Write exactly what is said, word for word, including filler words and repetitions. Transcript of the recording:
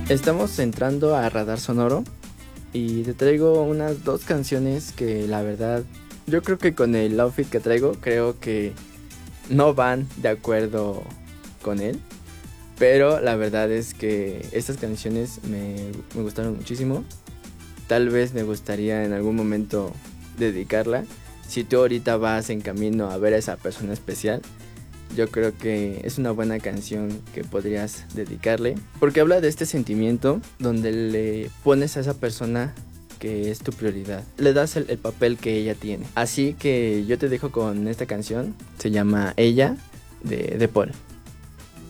Estamos entrando a Radar Sonoro y te traigo unas dos canciones que la verdad yo creo que con el outfit que traigo creo que no van de acuerdo con él, pero la verdad es que estas canciones me, me gustaron muchísimo. Tal vez me gustaría en algún momento dedicarla. Si tú ahorita vas en camino a ver a esa persona especial, yo creo que es una buena canción que podrías dedicarle, porque habla de este sentimiento donde le pones a esa persona que es tu prioridad, le das el, el papel que ella tiene. Así que yo te dejo con esta canción, se llama Ella, de, de Paul.